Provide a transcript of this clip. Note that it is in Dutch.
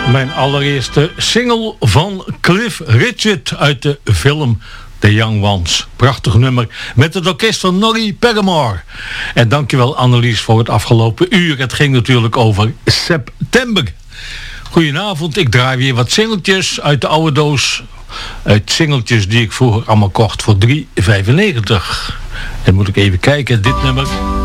Mijn allereerste single van Cliff Richard uit de film The Young Ones. Prachtig nummer met het orkest van Norrie Paramore. En dankjewel Annelies voor het afgelopen uur. Het ging natuurlijk over september. Goedenavond, ik draai weer wat singeltjes uit de oude doos. Uit singeltjes die ik vroeger allemaal kocht voor €3,95. En moet ik even kijken, dit nummer...